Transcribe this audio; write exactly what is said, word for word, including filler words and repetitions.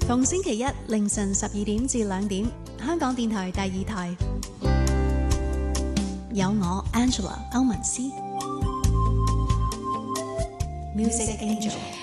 逢星期一凌晨十二點至兩點，香港電台第二台有我 Angela 歐文思 Music Angel。